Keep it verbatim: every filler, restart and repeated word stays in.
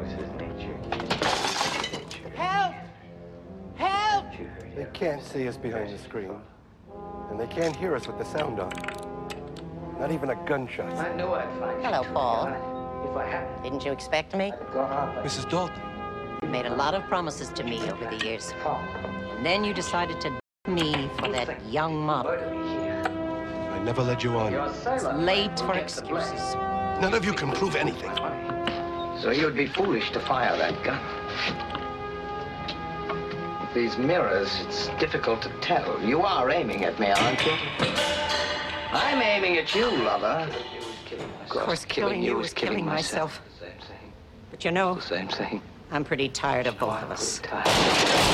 Help! Help! They can't see us behind the screen. And they can't hear us with the sound on. Not even a gunshot. I knew I'd find you. Hello, Paul. If I hadn't, Didn't you expect me? I'd have gone off. Missus Dalton. You made a lot of promises to me over the years. And then you decided to d me for that young model. I never led you on. It's late for excuses. None of you can prove anything. So you'd be foolish to fire that gun. With these mirrors, it's difficult to tell. You are aiming at me, aren't you? I'm aiming at you, lover. Of course, killing you is killing myself. The same thing. But you know, The same thing. I'm pretty tired of both of us. Tired.